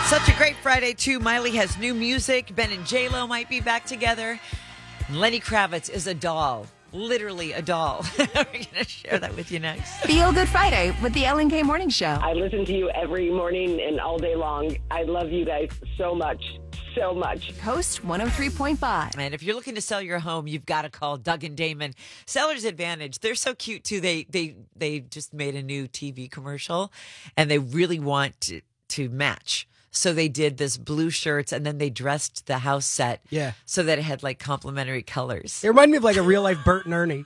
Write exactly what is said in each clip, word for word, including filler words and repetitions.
Such a great Friday, too. Miley has new music. Ben and J-Lo might be back together. Lenny Kravitz is a doll. Literally a doll. We're going to share that with you next. Feel Good Friday with the Ellen K Morning Show. I listen to you every morning and all day long. I love you guys so much, so much. Coast one oh three point five. And if you're looking to sell your home, you've got to call Doug and Damon. Seller's Advantage. They're so cute, too. They they they just made a new T V commercial, and they really want to, to match. So they did this blue shirts, and then they dressed the house set Yeah. so that it had like complementary colors. They remind me of like a real life Bert and Ernie.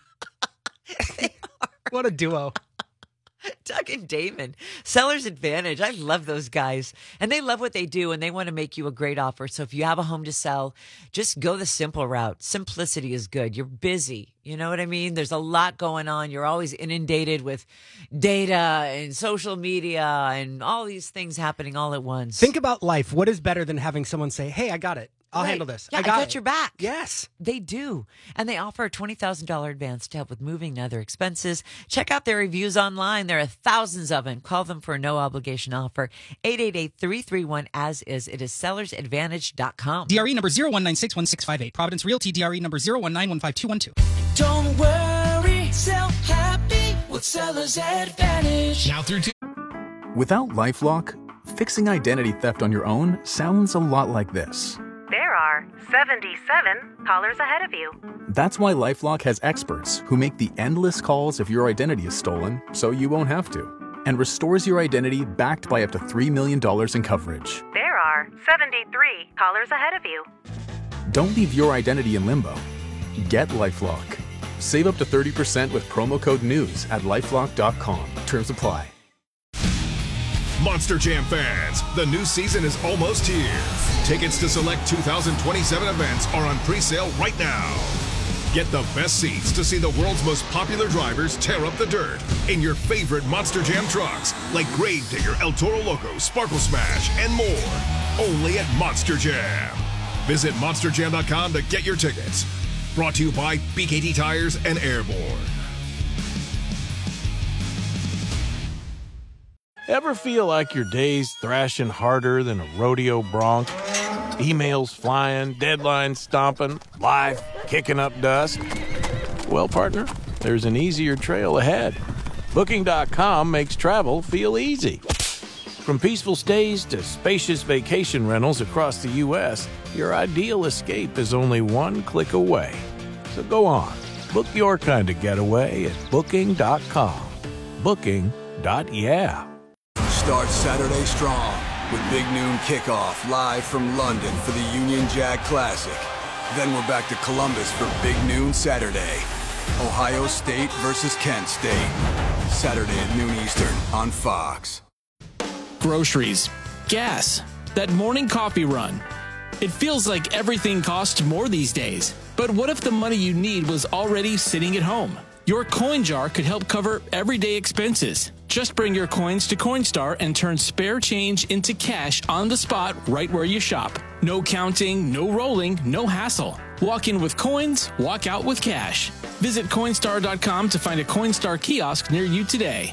What a duo. Doug and Damon, Seller's Advantage. I love those guys. And they love what they do, and they want to make you a great offer. So if you have a home to sell, just go the simple route. Simplicity is good. You're busy. You know what I mean? There's a lot going on. You're always inundated with data and social media and all these things happening all at once. Think about life. What is better than having someone say, hey, I got it. I'll Right. handle this. Yeah, I got, it. your back. Yes. They do. And they offer a twenty thousand dollars advance to help with moving and other expenses. Check out their reviews online. There are thousands of them. Call them for a no obligation offer. eight eight eight, three three one, as is. It is sellers advantage dot com. D R E number zero one nine six one six five eight. Providence Realty, D R E number zero one nine one five two one two. Don't worry, sell happy with Seller's Advantage. Now through two. Without LifeLock, fixing identity theft on your own sounds a lot like this. There are seventy-seven callers ahead of you. That's why LifeLock has experts who make the endless calls if your identity is stolen, so you won't have to, and restores your identity backed by up to three million dollars in coverage. There are seventy-three callers ahead of you. Don't leave your identity in limbo. Get LifeLock. Save up to thirty percent with promo code NEWS at lifelock dot com. Terms apply. Monster Jam fans, the new season is almost here. Tickets to select two thousand twenty-seven events are on pre-sale right now. Get the best seats to see the world's most popular drivers tear up the dirt in your favorite Monster Jam trucks, like Gravedigger, El Toro Loco, Sparkle Smash, and more. Only at Monster Jam. Visit monster jam dot com to get your tickets. Brought to you by B K T Tires and Airborne. Ever feel like your day's thrashing harder than a rodeo bronc? Emails flying, deadlines stomping, life kicking up dust? Well, partner, there's an easier trail ahead. Booking dot com makes travel feel easy. From peaceful stays to spacious vacation rentals across the U S, your ideal escape is only one click away. So go on, book your kind of getaway at booking dot com. Booking. Yeah. Start Saturday strong with Big Noon Kickoff live from London for the Union Jack Classic. Then we're back to Columbus for Big Noon Saturday. Ohio State versus Kent State. Saturday at noon Eastern on Fox. Groceries, gas, that morning coffee run. It feels like everything costs more these days. But what if the money you need was already sitting at home? Your coin jar could help cover everyday expenses. Just bring your coins to Coinstar and turn spare change into cash on the spot right where you shop. No counting, no rolling, no hassle. Walk in with coins, walk out with cash. Visit Coinstar dot com to find a Coinstar kiosk near you today.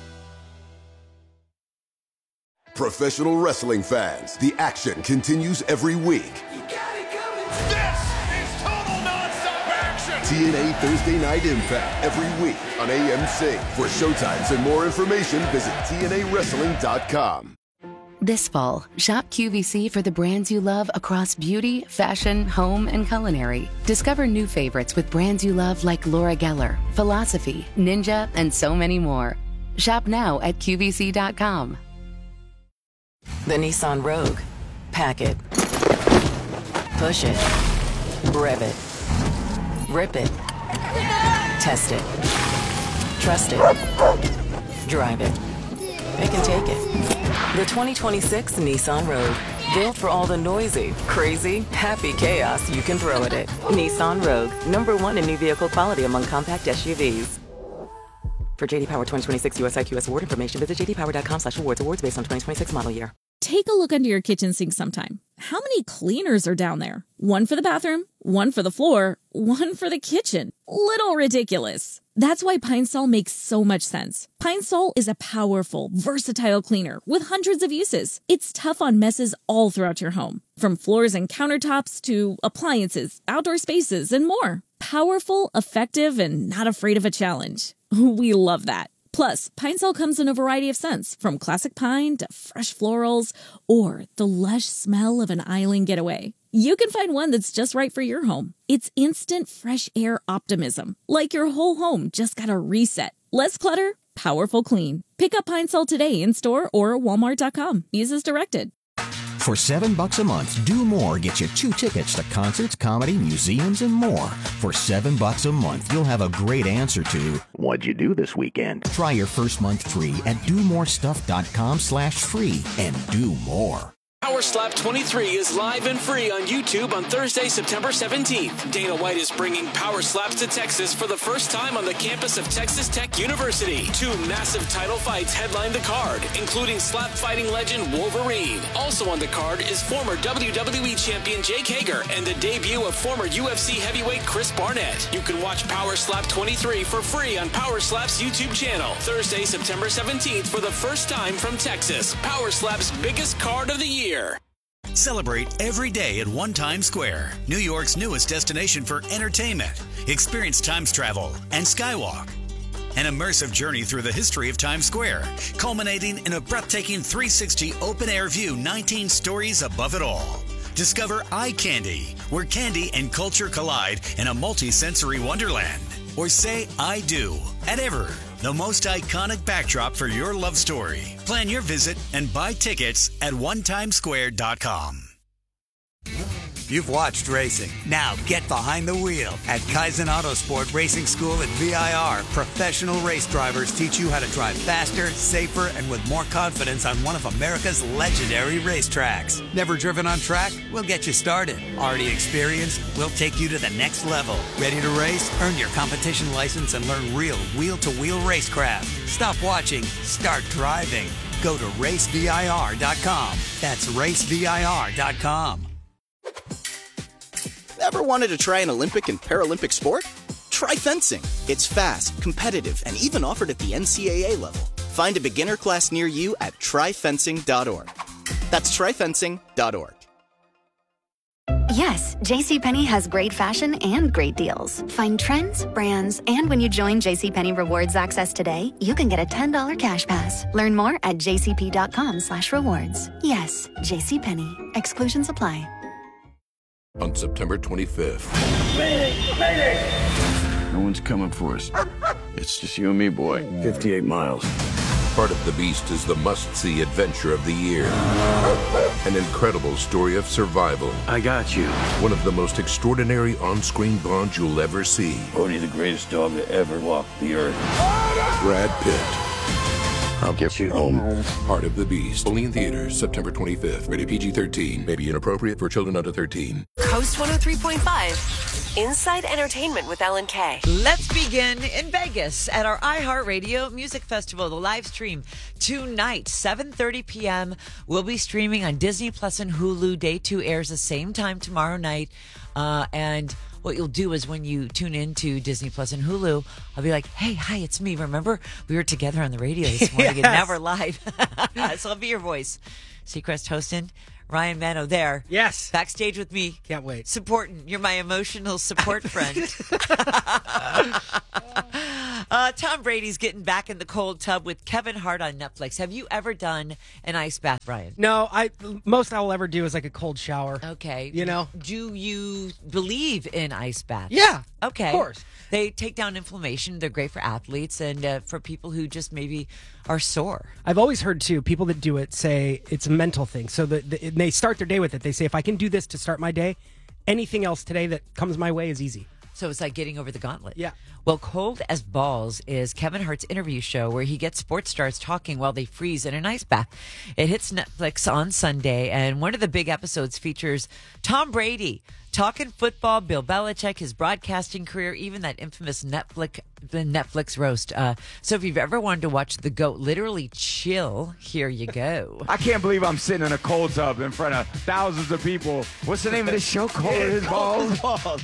Professional wrestling fans, the action continues every week. This is total nonstop action! T N A Thursday Night Impact every week on A M C. For showtimes and more information, visit T N A wrestling dot com. This fall, shop Q V C for the brands you love across beauty, fashion, home, and culinary. Discover new favorites with brands you love like Laura Geller, Philosophy, Ninja, and so many more. Shop now at Q V C dot com. The Nissan Rogue. Pack it. Push it. Rev it. Rip it. Test it. Trust it. Drive it. It can take it. The twenty twenty-six Nissan Rogue. Built for all the noisy, crazy, happy chaos you can throw at it. Nissan Rogue. Number one in new vehicle quality among compact S U Vs. For J D Power twenty twenty-six U S I Q S award information, visit j d power dot com slash awards. Awards based on twenty twenty-six model year. Take a look under your kitchen sink sometime. How many cleaners are down there? One for the bathroom, one for the floor, one for the kitchen. Little ridiculous. That's why Pine Sol makes so much sense. Pine Sol is a powerful, versatile cleaner with hundreds of uses. It's tough on messes all throughout your home, from floors and countertops to appliances, outdoor spaces, and more. Powerful, effective, and not afraid of a challenge. We love that. Plus, Pine Sol comes in a variety of scents, from classic pine to fresh florals or the lush smell of an island getaway. You can find one that's just right for your home. It's instant fresh air optimism, like your whole home just got a reset. Less clutter, powerful clean. Pick up Pine Sol today in store or walmart dot com. Use as directed. For seven bucks a month, Do More gets you two tickets to concerts, comedy, museums, and more. For seven bucks a month, you'll have a great answer to what'd you do this weekend? Try your first month free at do more stuff dot com slash free and do more. Power Slap twenty-three is live and free on YouTube on Thursday, September seventeenth. Dana White is bringing Power Slaps to Texas for the first time on the campus of Texas Tech University. Two massive title fights headline the card, including slap fighting legend Wolverine. Also on the card is former W W E champion Jake Hager and the debut of former U F C heavyweight Chris Barnett. You can watch Power Slap twenty-three for free on Power Slap's YouTube channel. Thursday, September seventeenth for the first time from Texas. Power Slap's biggest card of the year. Celebrate every day at One Times Square, New York's newest destination for entertainment. Experience Times Travel and Skywalk. An immersive journey through the history of Times Square, culminating in a breathtaking three sixty open-air view, nineteen stories above it all. Discover Eye Candy, where candy and culture collide in a multi-sensory wonderland. Or say I do at Ever, the most iconic backdrop for your love story. Plan your visit and buy tickets at one times square dot com. You've watched racing. Now get behind the wheel. At Kaizen Autosport Racing School at V I R, professional race drivers teach you how to drive faster, safer, and with more confidence on one of America's legendary racetracks. Never driven on track? We'll get you started. Already experienced? We'll take you to the next level. Ready to race? Earn your competition license and learn real wheel-to-wheel racecraft. Stop watching. Start driving. Go to race V I R dot com. That's race V I R dot com. Ever wanted to try an Olympic and Paralympic sport? Try fencing. It's fast, competitive, and even offered at the N C A A level. Find a beginner class near you at try fencing dot org. That's try fencing dot org. Yes, JCPenney has great fashion and great deals. Find trends, brands, and when you join JCPenney Rewards Access today, you can get a ten dollars cash pass. Learn more at j c p dot com slash rewards. Yes, JCPenney. Exclusions apply. On September twenty-fifth. Mayday! Mayday! No one's coming for us. It's just you and me, boy. fifty-eight miles. Part of the Beast is the must-see adventure of the year. An incredible story of survival. I got you. One of the most extraordinary on-screen bonds you'll ever see. Bodhi, the greatest dog to ever walk the earth. Brad Pitt. I'll get you home. Part of the Beast. Only in theaters September twenty-fifth. Rated P G thirteen. May be inappropriate for children under thirteen. Coast one oh three point five. Inside Entertainment with Ellen K. Let's begin in Vegas at our iHeartRadio Music Festival. The live stream tonight, seven thirty p.m. We'll be streaming on Disney Plus and Hulu. Day two airs the same time tomorrow night. Uh, and what you'll do is when you tune into Disney Plus and Hulu, I'll be like, hey, hi, it's me. Remember, we were together on the radio this morning, yes. And now we're live. So I'll be your voice. Seacrest hosting. Ryan Mano there. Yes. Backstage with me. Can't wait. Supporting. You're my emotional support friend. uh, Tom Brady's getting back in the cold tub with Kevin Hart on Netflix. Have you ever done an ice bath, Ryan? No, I most I will ever do is like a cold shower. Okay. You know? Do you believe in ice baths? Yeah. Okay. Of course. They take down inflammation. They're great for athletes and uh, for people who just maybe are sore. I've always heard, too, people that do it say it's a mental thing. So that the, they start their day with it. They say, if I can do this to start my day, anything else today that comes my way is easy. So it's like getting over the gauntlet. Yeah. Well, Cold as Balls is Kevin Hart's interview show where he gets sports stars talking while they freeze in an ice bath. It hits Netflix on Sunday, and one of the big episodes features Tom Brady talking football, Bill Belichick, his broadcasting career, even that infamous Netflix the Netflix roast. Uh, so if you've ever wanted to watch the GOAT literally chill, here you go. I can't believe I'm sitting in a cold tub in front of thousands of people. What's the name of this show? Cold as Balls? balls.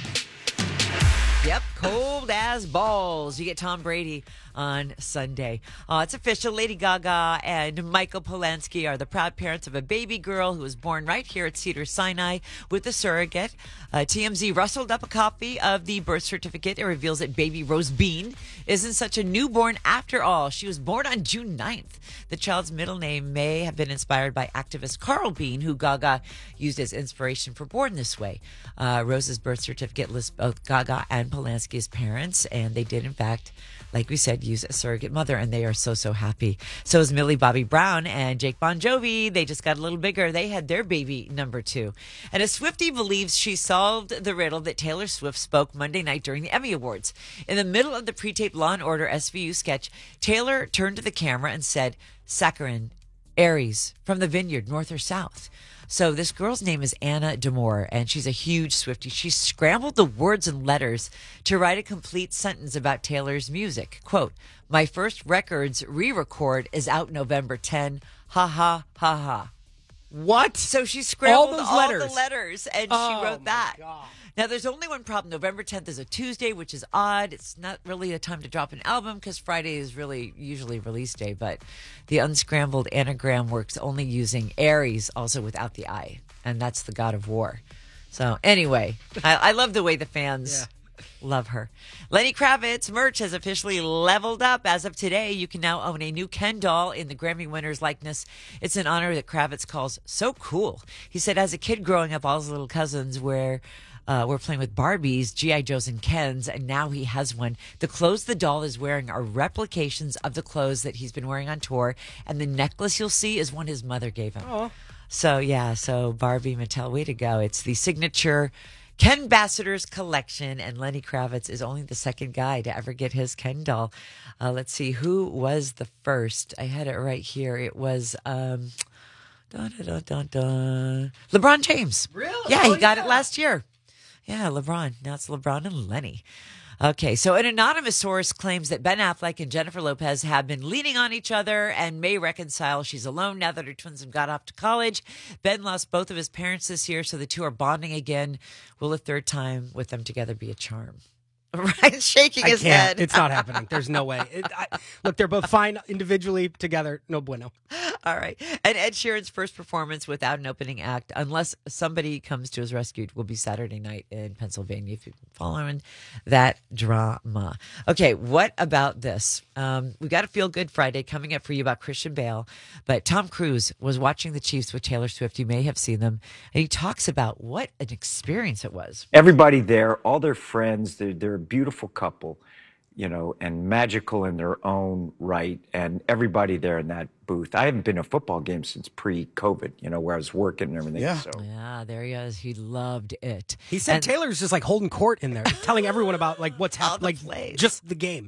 Yep, Cold as Balls. You get Tom Brady on Sunday. Uh, it's official. Lady Gaga and Michael Polanski are the proud parents of a baby girl who was born right here at Cedars-Sinai with a surrogate. Uh, T M Z rustled up a copy of the birth certificate. It reveals that baby Rose Bean isn't such a newborn after all. She was born on June ninth. The child's middle name may have been inspired by activist Carl Bean, who Gaga used as inspiration for Born This Way. Uh, Rose's birth certificate lists both Gaga and Polanski as parents, and they did, in fact, like we said, use a surrogate mother, and they are so, so happy. So is Millie Bobby Brown and Jake Bon Jovi. They just got a little bigger. They had their baby number two. And a Swiftie believes she solved the riddle that Taylor Swift spoke Monday night during the Emmy Awards. In the middle of the pre-taped Law and Order S V U sketch, Taylor turned to the camera and said, "Saccharin, Aries, from the vineyard, north or south?" So this girl's name is Anna Demore, and she's a huge Swiftie. She scrambled the words and letters to write a complete sentence about Taylor's music. Quote, "My first records re-record is out November tenth. Ha ha ha ha." What? So she scrambled all, those all letters. the letters, and oh, she wrote that. God. Now, there's only one problem. November tenth is a Tuesday, which is odd. It's not really a time to drop an album because Friday is really usually release day. But the unscrambled anagram works only using Aries, also without the I. And that's the god of war. So anyway, I, I love the way the fans yeah. love her. Lenny Kravitz merch has officially leveled up. As of today, you can now own a new Ken doll in the Grammy winner's likeness. It's an honor that Kravitz calls so cool. He said as a kid growing up, all his little cousins were... Uh, we're playing with Barbies, G I. Joes, and Kens, and now he has one. The clothes the doll is wearing are replications of the clothes that he's been wearing on tour, and the necklace you'll see is one his mother gave him. Oh. So, yeah, so Barbie Mattel, way to go. It's the signature Ken Ambassadors collection, and Lenny Kravitz is only the second guy to ever get his Ken doll. Uh, let's see, who was the first? I had it right here. It was... Um, dun, dun, dun, dun, LeBron James. Really? Yeah, oh, he got yeah. it last year. Yeah, LeBron. Now it's LeBron and Lenny. Okay, so an anonymous source claims that Ben Affleck and Jennifer Lopez have been leaning on each other and may reconcile. She's alone now that her twins have got off to college. Ben lost both of his parents this year, so the two are bonding again. Will a third time with them together be a charm? Ryan's shaking I his can't. head. It's not happening. There's no way. It, I, look, they're both fine individually, together. No bueno. All right. And Ed Sheeran's first performance without an opening act, unless somebody comes to his rescue, will be Saturday night in Pennsylvania, if you've been following that drama. Okay, what about this? Um, we got a Feel Good Friday coming up for you about Christian Bale, but Tom Cruise was watching the Chiefs with Taylor Swift. You may have seen them, and he talks about what an experience it was. Everybody there, all their friends, they're, they're a beautiful couple, you know, and magical in their own right, and everybody there in that booth. I haven't been to a football game since pre-COVID, you know, where I was working and everything. Yeah. So. Yeah, there he is. He loved it. He said And- Taylor's just like holding court in there, telling everyone about like what's happening, like plays. just the game.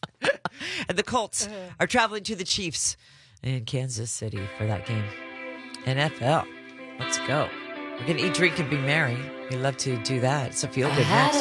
And the Colts are traveling to the Chiefs in Kansas City for that game. N F L. Let's go. We're going to eat, drink, and be merry. We love to do that. It's a feel good next.